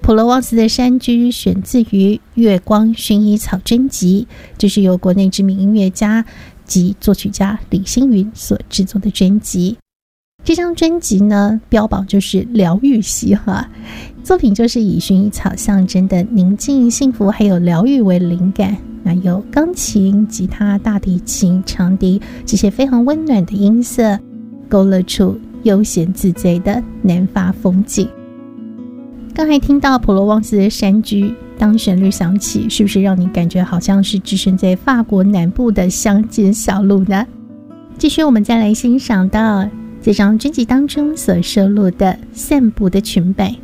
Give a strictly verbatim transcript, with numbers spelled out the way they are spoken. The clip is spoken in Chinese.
普罗旺斯的山居选自于《月光薰衣草》专辑，这是由国内知名音乐家及作曲家李星云所制作的专辑。这张专辑呢，标榜就是疗愈系哈，作品就是以薰衣草象征的宁静、幸福还有疗愈为灵感，那有钢琴、吉他、大提琴、长笛这些非常温暖的音色，勾勒出悠闲自在的南法风景。刚才听到普罗旺斯的山居，当旋律响起，是不是让你感觉好像是置身在法国南部的乡间小路呢？继续我们再来欣赏到这张专辑当中所收录的散步的裙摆。